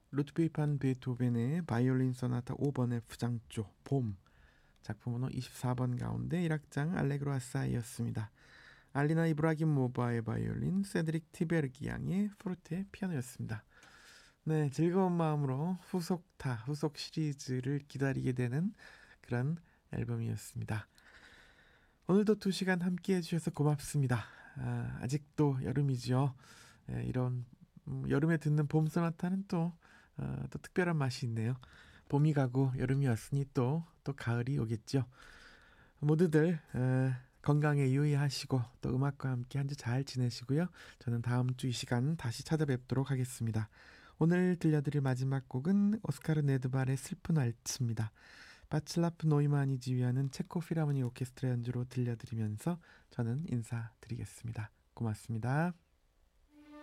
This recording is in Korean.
루드비히 반 베토벤의 바이올린 소나타 5번 F장조 봄, 작품번호 24번 가운데 1악장 알레그로 아사이였습니다. 알리나 이브라기모바의 바이올린, 세드릭 티베르기 양의 포르테 피아노였습니다. 네, 즐거운 마음으로 후속 시리즈를 기다리게 되는 그런 앨범이었습니다. 오늘도 2시간 함께 해주셔서 고맙습니다. 아직도 여름이죠. 이런 여름에 듣는 봄 소나타는 또 특별한 맛이 있네요. 봄이 가고 여름이 왔으니 또 가을이 오겠죠. 모두들 건강에 유의하시고 또 음악과 함께 한 주 잘 지내시고요. 저는 다음 주 이 시간 다시 찾아뵙도록 하겠습니다. 오늘 들려드릴 마지막 곡은 오스카르 네드발의 슬픈 왈츠입니다. 바칠라프 노이만이 지휘하는 체코 필하모닉 오케스트라 연주로 들려드리면서 저는 인사드리겠습니다. 고맙습니다.